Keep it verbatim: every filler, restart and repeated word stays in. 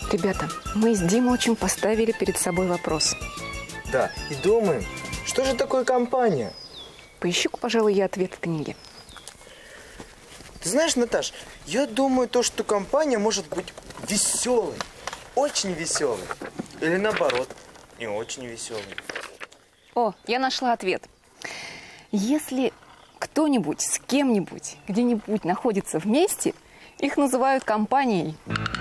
Ребята, мы с Димычем поставили перед собой вопрос. Да, и думаем, что же такое компания? Поищу-ка, пожалуй, я ответ в книге. Ты знаешь, Наташ, я думаю, то, что компания может быть веселой, очень веселой. Или наоборот, не очень веселой. О, я нашла ответ. Если кто-нибудь с кем-нибудь где-нибудь находится вместе, их называют компанией.